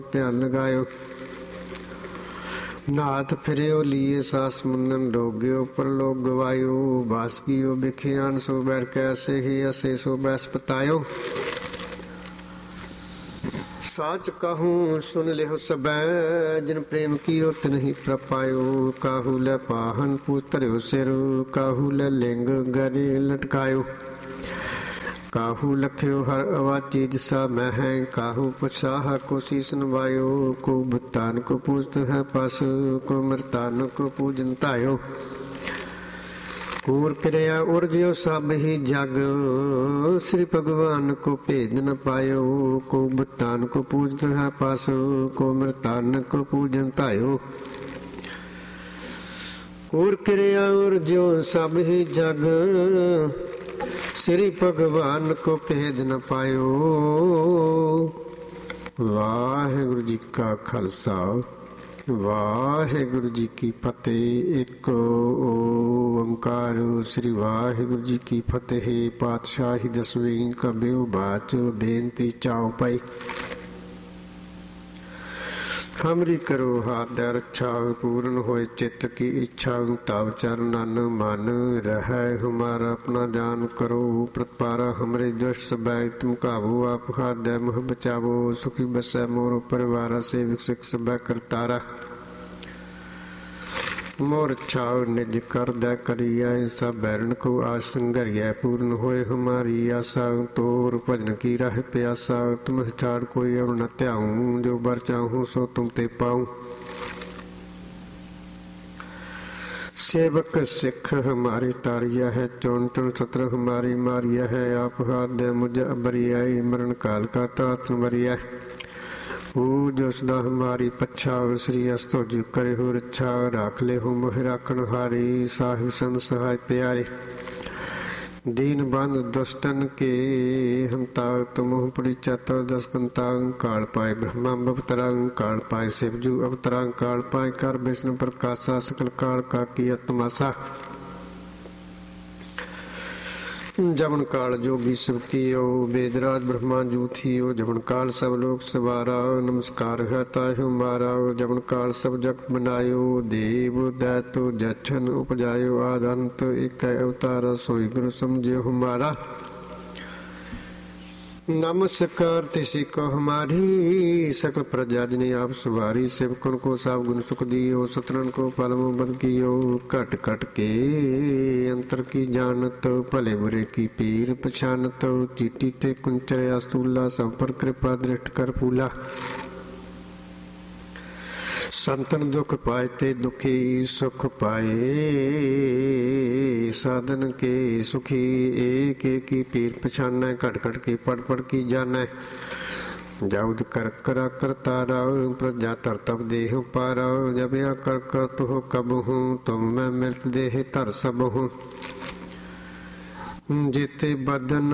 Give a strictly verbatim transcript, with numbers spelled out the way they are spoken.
ਧਿਆਨ ਲਗਾਇਓ। ਨਾਥ ਫਿਰਿਓ ਲੀਏ ਸਾਸ ਮੁੰਦਨ ਡੋਗਿਓ ਪਰਲੋਕ ਗਵਾਇਓ। ਬਾਸਕੀਓ ਬਿਖਿਆਨ ਸੋ ਬੈਠ ਕੇ ਐਸੇ ਹੀ ਅਸੇ ਸੋ ਬੈਸ ਪਤਾਇਓ। ਸਾਚ कहूँ सुन लिहो सबै जिन प्रेम कियो तिन ही प्रपायो। काहू लै पाहन पूतरियो सिर काहू लै लिंग गरे लटकायो। काहू लखियो हर अवाची दिशा मैं है काहू पुछाह को शीस नवायो। को भुगतान को पूजत है पस को मृतान को पूजन तायो। कूर क्रिया उर्जो सब ही जग श्री भगवान को भेद न पायो। को भुगतान को पूजत है पस को मृतान को पूजन तायो। कूर क्रिया उर्जो सब ही जग श्री भगवान को भेद न पायो। वाहिगुरु जी का खालसा वाहिगुरु जी की फतेह। एक ओंकार श्री वाहिगुरु जी की फतेह। पातशाही दसवीं कबियो बाच बेनती चाओ पाई। हमरी करो हाथ दर रक्षा पूर्ण होए चित्त की इच्छा। तब चरणन मन रह हमारा अपना जान करो। प्रतपारा हमरे दुष्ट सबैग तुम काबू आप खाद मोह बचावो। सुखी बसै मोर परिवार से विकसित सब करतारा। मोर छाव निज कर दै करिया सब बैरन को आस संघरिया। पूर्ण होए हमारी आशा तोर भजन की राह प्यासा। तुम छाड़ कोई और न त्याऊं जो बर चाहूं सो तुम ते पाऊं। सेवक सिख हमारी तारिया है चौन चौन सत्र हमारी मारिया है। आप हाथ दे मुझे अबरिया मरण काल का त्रासन बरिया। जो सदा हमारी पच्छा श्री अस्तो जी करे हो रक्षा। राख ले हो मोह राखण हारी साहिब संत सहाय प्यारे। दीन बंद दुष्टन के हंता तुमोह पड़ी चतर दस कंता। काल पाए ब्रह्मा अवतरंग काल पाए शिवजू अवतरंग। काल पाए कर विष्णु प्रकाशा सकल काल का किया तमाशा। जबन काल जोगी सब कियो वेदराज ब्रह्मा जू थियो। जबन काल सब लोग सवारा नमस्कार है ताहु मारा। जबन काल सब जग बनायो देव दैतो जछन उपजायो। आदंत एक अवतारा सोई गुरु समझो हमारा। नमस्कार तिसी को हमारी सकल प्रजा जिने आप सवारी। सेवकन को साव गुण सुख दियो सतरन को पलमो बद कियो। कट कट के अंतर की जानत भले बुरे की पीर पछानत। चीटी ते कुंचर अस्तूला सब पर कृपा दृष्ट कर फूला। संतन दुख पाए ते दुखी सुख पाए। साधन के सुखी एक एक की पीर पछाना। कट कट के पड़ पड़ की जाना। जाउद कर करा करतारा प्रजा तर तब देह पारा। जब या कर कर तो कब हूँ तुम मैं मृत देह तर सब हूँ। जिते बदन